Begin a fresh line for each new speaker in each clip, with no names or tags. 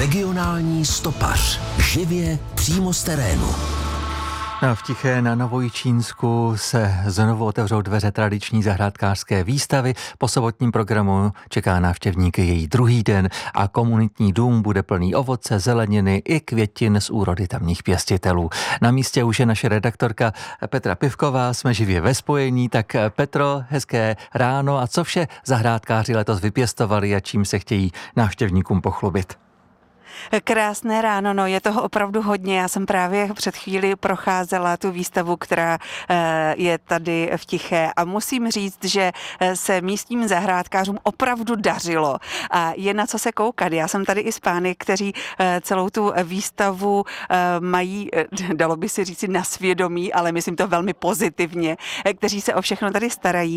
Regionální stopař. Živě přímo z terénu.
V Tiché na Novojičínsku se znovu otevřou dveře tradiční zahrádkářské výstavy. Po sobotním programu čeká návštěvníky její druhý den a komunitní dům bude plný ovoce, zeleniny i květin z úrody tamních pěstitelů. Na místě už je naše redaktorka Petra Pivková, jsme živě ve spojení. Tak Petro, hezké ráno a co vše zahrádkáři letos vypěstovali a čím se chtějí návštěvníkům pochlubit?
Krásné ráno, no je toho opravdu hodně. Já jsem právě před chvíli procházela tu výstavu, která je tady v Tiché a musím říct, že se místním zahrádkářům opravdu dařilo a je na co se koukat. Já jsem tady i s pány, kteří celou tu výstavu mají, dalo by se říct, na svědomí, ale myslím to velmi pozitivně, kteří se o všechno tady starají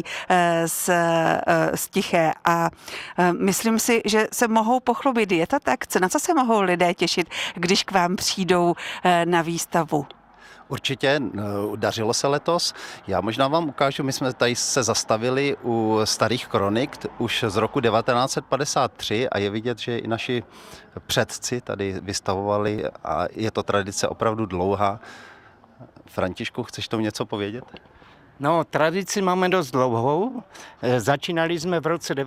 z Tiché a myslím si, že se mohou pochlubit. Je to tak? Na co se mohou lidé těšit, když k vám přijdou na výstavu?
Určitě, dařilo se letos. Já možná vám ukážu, my jsme tady se zastavili u starých kronik už z roku 1953 a je vidět, že i naši předci tady vystavovali a je to tradice opravdu dlouhá. Františku, chceš tomu něco povědět?
No, tradici máme dost dlouhou. Začínali jsme v roce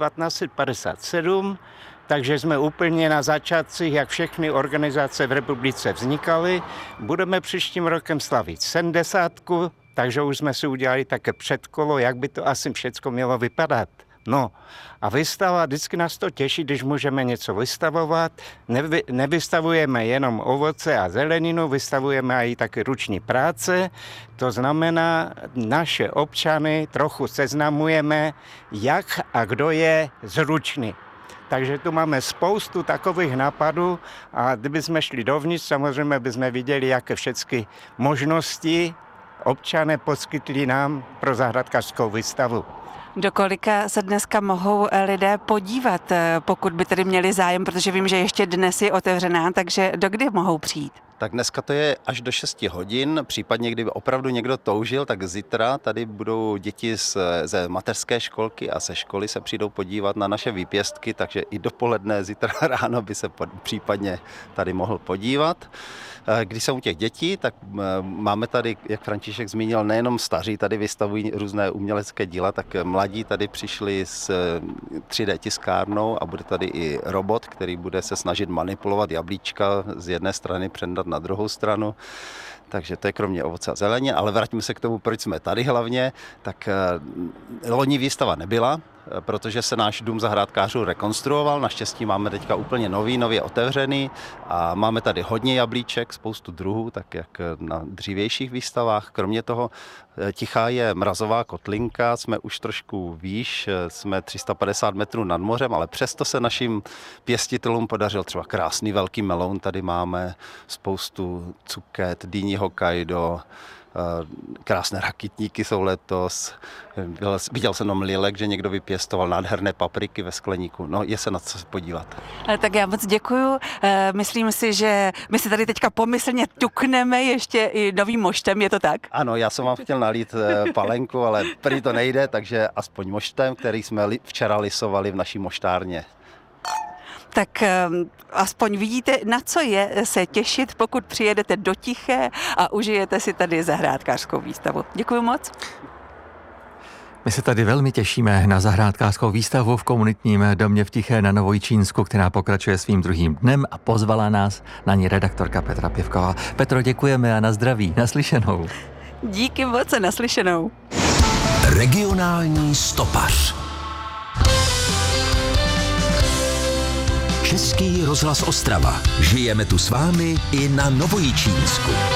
1957, takže jsme úplně na začátcích, jak všechny organizace v republice vznikaly. Budeme příštím rokem slavit 70, takže už jsme si udělali také předkolo, jak by to asi všecko mělo vypadat. No a výstava, vždycky nás to těší, když můžeme něco vystavovat. Nevystavujeme jenom ovoce a zeleninu, vystavujeme i taky ruční práce. To znamená, naše občany trochu seznamujeme, jak a kdo je zručný. Takže tu máme spoustu takových nápadů a kdybychom šli dovnitř, samozřejmě bychom viděli, jaké všechny možnosti občané poskytli nám pro zahrádkářskou výstavu.
Do kolika se dneska mohou lidé podívat, pokud by tedy měli zájem, protože vím, že ještě dnes je otevřená, takže do kdy mohou přijít?
Tak dneska to je až do 6 hodin, případně kdyby opravdu někdo toužil, tak zítra tady budou děti ze mateřské školky a ze školy se přijdou podívat na naše výpěstky, takže i dopoledne, zítra ráno by se případně tady mohl podívat. Když jsou u těch dětí, tak máme tady, jak František zmínil, nejenom staří tady vystavují různé umělecké díla, tak mladí tady přišli s 3D tiskárnou a bude tady i robot, který bude se snažit manipulovat jablíčka z jedné strany předat na druhou stranu. Takže to je kromě ovoce a zeleně, ale vraťme se k tomu, proč jsme tady hlavně. Tak loni výstava nebyla, protože se náš dům zahrádkářů rekonstruoval. Naštěstí máme teďka úplně nově otevřený a máme tady hodně jablíček, spoustu druhů, tak jak na dřívějších výstavách. Kromě toho Tichá je mrazová kotlinka, jsme už trošku výš, jsme 350 metrů nad mořem, ale přesto se našim pěstitelům podařil třeba krásný velký meloun. Tady máme spoustu cuket, dýní Hokkaido, krásné rakitníky jsou letos. Viděl jsem jenom lilek, že někdo vypěstoval nádherné papriky ve skleníku. No, je se na co podívat.
Tak já moc děkuju. Myslím si, že my si tady teďka pomyslně ťukneme ještě i novým moštem, je to tak?
Ano, já jsem vám chtěl nalít palenku, ale prý to nejde, takže aspoň moštem, který jsme včera lisovali v naší moštárně.
Tak aspoň vidíte, na co je se těšit, pokud přijedete do Tiché a užijete si tady zahrádkářskou výstavu. Děkuji moc.
My se tady velmi těšíme na zahrádkářskou výstavu v komunitním domě v Tiché na Novojičínsku, která pokračuje svým druhým dnem a pozvala nás na ní redaktorka Petra Pivková. Petro, děkujeme a na zdraví, naslyšenou.
Díky moc a naslyšenou.
Regionální stopař. Český rozhlas Ostrava. Žijeme tu s vámi i na Novojičínsku.